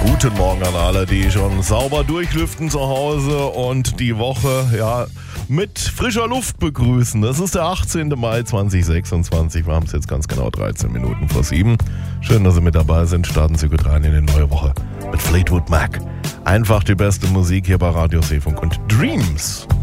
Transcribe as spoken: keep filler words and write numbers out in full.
Guten Morgen an alle, die schon sauber durchlüften zu Hause und die Woche ja mit frischer Luft begrüßen. Das ist der achtzehnte Mai zweitausendsechsundzwanzig. Wir haben es jetzt ganz genau dreizehn Minuten vor sieben. Schön, dass Sie mit dabei sind. Starten Sie gut rein in die neue Woche mit Fleetwood Mac. Einfach die beste Musik hier bei Radio Seefunk und Dreams.